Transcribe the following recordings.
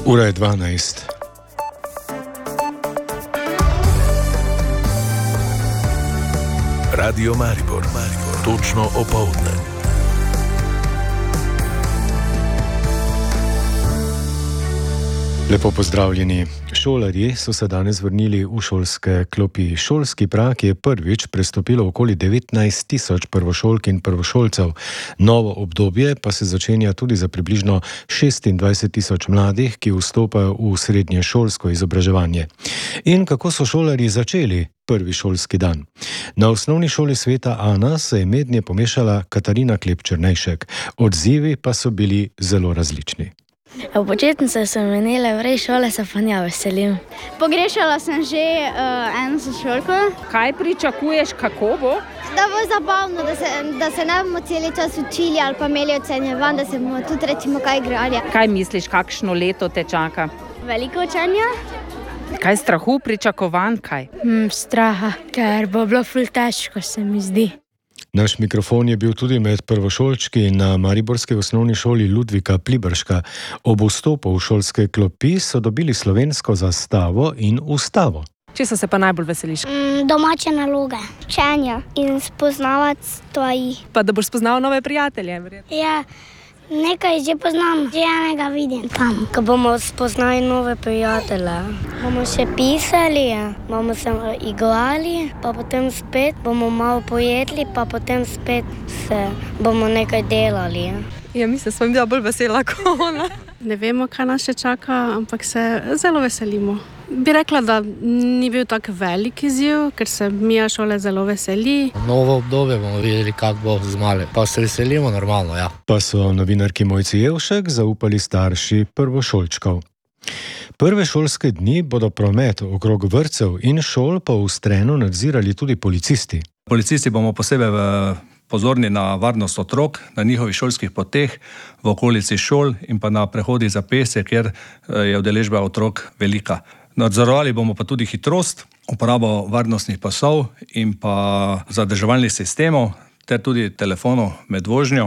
Ura je 12. Radio Maribor. Točno opoldne. Lepo pozdravljeni. Šolarji so se danes vrnili v šolske klopi. Šolski prak je prvič prestopilo okoli 19 tisoč prvošolk in prvošolcev. Novo obdobje pa se začenja tudi za približno 26 tisoč mladih, ki vstopajo v srednje šolsko izobraževanje. In kako so šolarji začeli prvi šolski dan? Na osnovni šoli Sveta Ana se je mednje pomešala Katarina Klep-Černejšek. Odzivi pa so bili zelo različni. V početnice sem menila, v šole se pa nja veselim. Pogrešala sem že eno sošolko. Kaj pričakuješ, kako bo? Da bo zabavno, da se ne bomo celi čas učili ali pa imeli ocenjevanj, da se bomo tudi recimo kaj igrali. Kaj misliš, kakšno leto te čaka? Veliko učenja. Kaj strahu, pričakovanj, kaj? Straha, ker bo bilo ful težko, se mi zdi. Naš mikrofon je bil tudi med prvošolčki na mariborski osnovni šoli Ludvika Pliberška. Ob vstopu v šolske klopi so dobili slovensko zastavo in ustavo. Česa se pa najbolj veseliš? Domače naloge, učenja in spoznavati stvari. Pa da boš spoznal nove prijatelje, verjetno. Ja, nekaj že poznam, že enega vidim tam. Ko bomo spoznali nove prijatelje, Bomo še pisali, bomo se igrali, pa potem spet bomo malo pojedli, pa potem spet bomo nekaj delali. Ja, mislim, smo bila bolj vesela kot ona. Ne vemo, kaj nas še čaka, ampak se zelo veselimo. Bi rekla, da ni bil tak velik izziv, ker se Mija šole zelo veseli. Novo obdobje bomo videli, kako bo z male. Pa se veselimo normalno, ja. Pa so novinarki Mojci Jevšek zaupali starši prvošolčkov. Prve šolske dni bodo promet okrog vrtcev in šol pa ustreno nadzirali tudi policisti. Policisti bomo posebej pozorni na varnost otrok, na njihovih šolskih poteh, v okolici šol in pa na prehodih za pešce, kjer je udeležba otrok velika. Nadzorovali bomo pa tudi hitrost, uporabo varnostnih pasov in pa zadrževalnih sistemov ter tudi telefonov med vožnjo.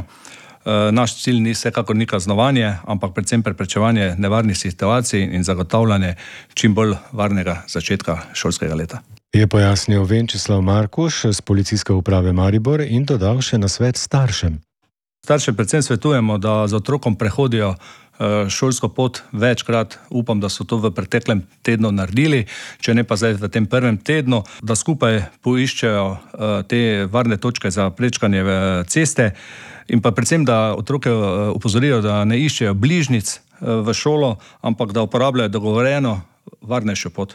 Naš cilj ni vsekakor ni kaznovanje, ampak predvsem preprečevanje nevarnih situacij in zagotavljanje čim bolj varnega začetka šolskega leta. Je pojasnil Venčeslav Markuš z Policijske uprave Maribor in dodal še nasvet staršem. Staršem predvsem svetujemo, da z otrokom prehodijo šolsko pot večkrat. Upam, da so to v preteklem tednu naredili, če ne pa zdaj v tem prvem tednu, da skupaj poiščejo te varne točke za prečkanje ceste in pa predvsem, da otroke opozorijo, da ne iščejo bližnjic v šolo, ampak da uporabljajo dogovorjeno varnejšo pot.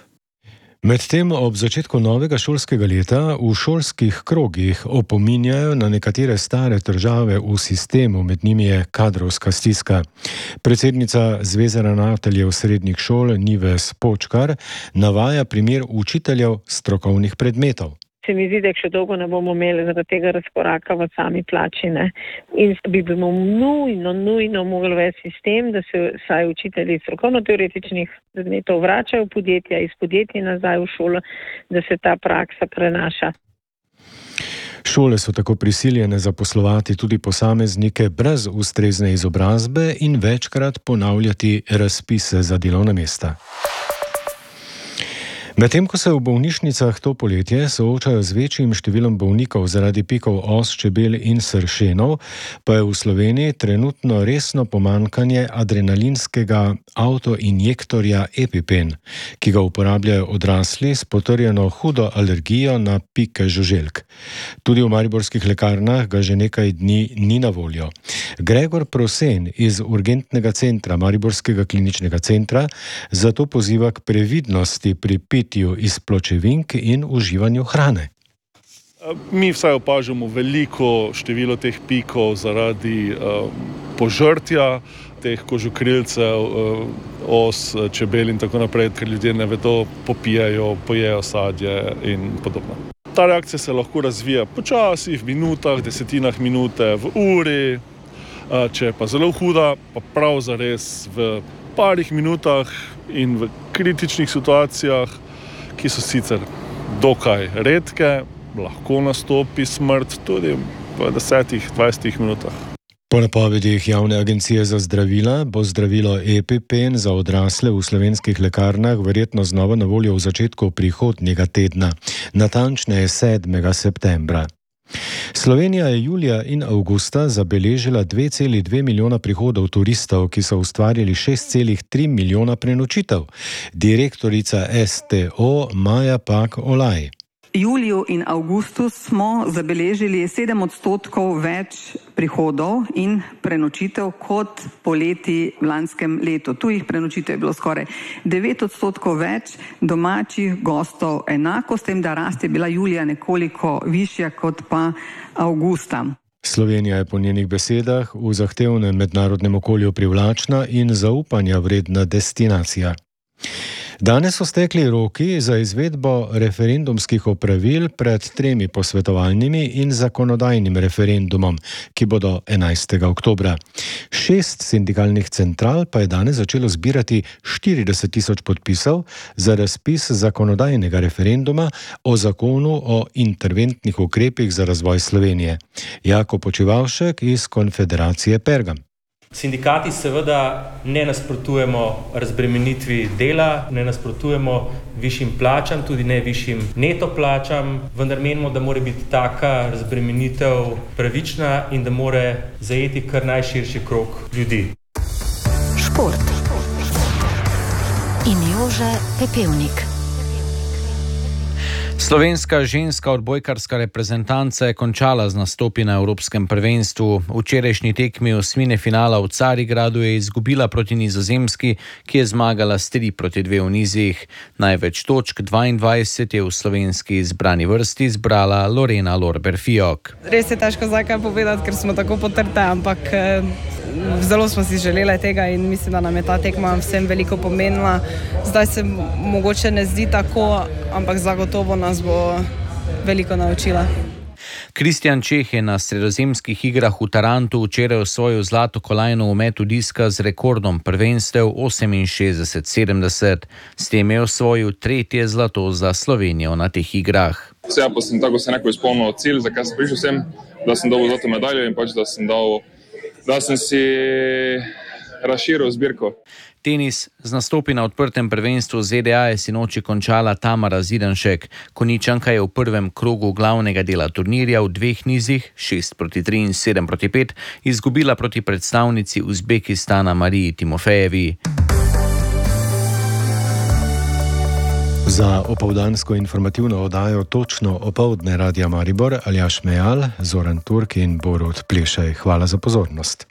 Medtem ob začetku novega šolskega leta v šolskih krogih opominjajo na nekatere stare težave v sistemu, med njimi je kadrovska stiska. Predsednica Zveze ravnateljev srednjih šol Nives Počkar navaja primer učiteljev strokovnih predmetov. Se mi zdi, da še dolgo ne bomo imeli zaradi tega razkoraka v sami plači. In bi bomo nujno mogli uvesti sistem, da se vsaj učitelji strokovno-teoretičnih predmetov vračajo v podjetja, iz podjetij nazaj v šolo, da se ta praksa prenaša. Šole so tako prisiljene zaposlovati tudi posameznike brez ustrezne izobrazbe in večkrat ponavljati razpise za delovna mesta. Medtem ko se v bolnišnicah to poletje soočajo z večjim številom bolnikov zaradi pikov os, čebel in sršenov, pa je v Sloveniji trenutno resno pomanjkanje adrenalinskega avtoinjektorja EpiPen, ki ga uporabljajo odrasli s potrjeno hudo alergijo na pike žuželk. Tudi v mariborskih lekarnah ga že nekaj dni ni na voljo. Gregor Prosen iz urgentnega centra Mariborskega kliničnega centra zato poziva k previdnosti pri pitju iz pločevink in uživanju hrane. Mi vsaj opažamo veliko število teh pikov zaradi požrtja teh kožukrilcev, os, čebel in tako naprej, ker ljudje ne vedo, popijajo, pojejo sadje in podobno. Ta reakcija se lahko razvija počasi, v minutah, desetinah minute, v uri, če je pa zelo huda, pa prav zares v parih minutah in v kritičnih situacijah, ki so sicer dokaj redke, lahko nastopi smrt tudi v 10-20 minutah. Po napovedih Javne agencije za zdravila bo zdravilo EpiPen za odrasle v slovenskih lekarnah verjetno znova na voljo v začetku prihodnjega tedna, natančneje 7. septembra. Slovenija je julija in avgusta zabeležila 2,2 milijona prihodov turistov, ki so ustvarili 6,3 milijona prenočitev. Direktorica STO Maja Pak-Olaj. Juliju in avgustu smo zabeležili 7% več prihodov in prenočitev kot poleti v lanskem letu. Tujih prenočitev je bilo skoraj 9% več, domačih gostov enako, s tem, da rast je bila julija nekoliko višja kot pa avgusta. Slovenija je po njenih besedah v zahtevnem mednarodnem okolju privlačna in zaupanja vredna destinacija. Danes so stekli roki za izvedbo referendumskih opravil pred 3 posvetovalnimi in zakonodajnim referendumom, ki bodo 11. oktobra. 6 sindikalnih central pa je danes začelo zbirati 40 tisoč podpisov za razpis zakonodajnega referenduma o zakonu o interventnih ukrepih za razvoj Slovenije. Jako Počivavšek iz Konfederacije Pergam. Sindikati seveda ne nasprotujemo razbremenitvi dela, ne nasprotujemo višjim plačam, tudi ne višjim neto plačam, vendar menimo, da mora biti taka razbremenitev pravična in da mora zajeti kar najširši krog ljudi. Šport. In Jože Pepevnik. Slovenska ženska odbojkarska reprezentanca je končala z nastopi na Evropskem prvenstvu. V včerajšnji tekmi osmine finala v Carigradu je izgubila proti Nizozemski, ki je zmagala s 3-2 v nizih. Največ točk 22 je v slovenski izbrani vrsti zbrala Lorena Lorber-Fiok. Res je težko zdaj kaj povedati, ker smo tako potrte, ampak zelo smo si želeli tega in mislim, da nam je ta tekma vsem veliko pomenila. Zdaj se mogoče ne zdi tako, ampak zagotovo nas bo veliko naučila. Kristjan Čeh je na sredozemskih igrah v Tarantu včeraj osvojil zlato kolajno v metu diska z rekordom prvenstev 68-70. S tem je osvojil 3. zlato za Slovenijo na teh igrah. Vse pa sem tako se neko izpolnil cilj, zakaj sem prišel sem, da sem dobil zlato medaljo in pač da sem si razširil zbirko. Tenis. Z nastopi na odprtem prvenstvu ZDA je sinoči končala Tamara Zidanšek. Konjičanka je v prvem krogu glavnega dela turnirja v 2 nizih, 6-3 in 7-5, izgubila proti predstavnici Uzbekistana Mariji Timofejevi. Za opoldansko informativno oddajo Točno opoldne Radia Maribor Aljaž Mejal, Zoran Turk in Borut Plešaj. Hvala za pozornost.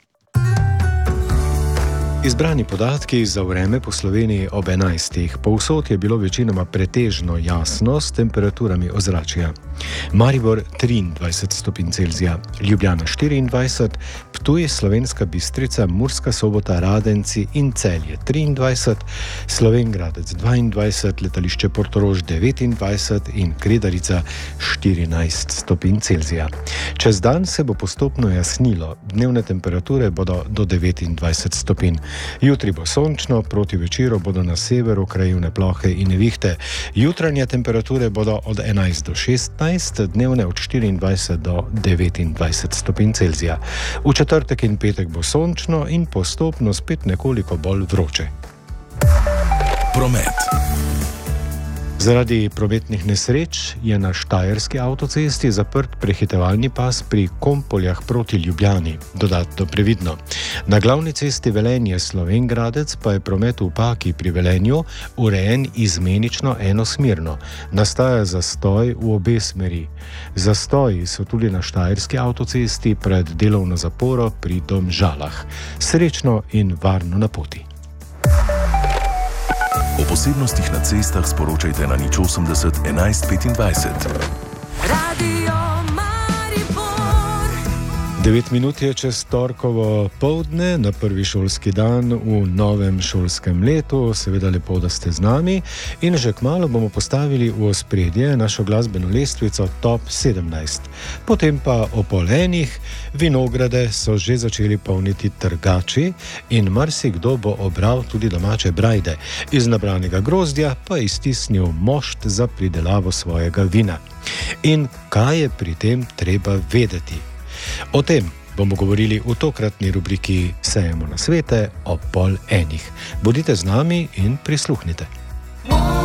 Izbrani podatki za vreme po Sloveniji ob 11. Povsod je bilo večinoma pretežno jasno s temperaturami ozračja. Maribor 23 stopinj Celzija, Ljubljana 24, Ptuj, Slovenska Bistrica, Murska Sobota, Radenci in Celje 23, Slovenj Gradec 22, letališče Portorož 29 in Kredarica 14 stopinj Celzija. Čez dan se bo postopno jasnilo, dnevne temperature bodo do 29 stopinj. Jutri bo sončno, proti večeru bodo na severu krajevne plohe in nevihte. Jutranje temperature bodo od 11 do 16, dnevne od 24 do 29 stopinj Celzija. V četrtek in petek bo sončno in postopno spet nekoliko bolj vroče. Promet. Zaradi prometnih nesreč je na Štajerski avtocesti zaprt prehitevalni pas pri Kompoljah proti Ljubljani. Dodatno previdno. Na glavni cesti Velenje-Slovenj Gradec pa je promet v Paki pri Velenju urejen izmenično enosmerno. Nastaja zastoj v obe smeri. Zastoji so tudi na Štajerski avtocesti pred delovno zaporo pri Domžalah. Srečno in varno na poti. O posebnostih na cestah sporočajte na 080 11 25. Radio Maribor. 9 minut je čez torkovo poldne na prvi šolski dan v novem šolskem letu. Seveda lepo, da ste z nami. In že kmalu bomo postavili v ospredje našo glasbeno lestvico Top 17. Potem pa o polenih, vinograde so že začeli polniti trgači in marsikdo bo obral tudi domače brajde. Iz nabranega grozdja pa iztisnil mošt za pridelavo svojega vina. In kaj je pri tem treba vedeti? O tem bomo govorili v tokratni rubriki Sejemo na svete ob 12:30. Bodite z nami in prisluhnite.